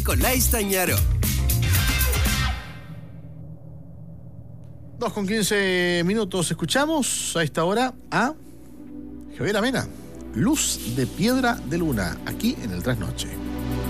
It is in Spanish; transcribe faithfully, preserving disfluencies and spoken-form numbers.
Nicolás Tañaro. dos con quince minutos. Escuchamos a esta hora a Javier Amena, Luz de Piedra de Luna, aquí en el Trasnoche.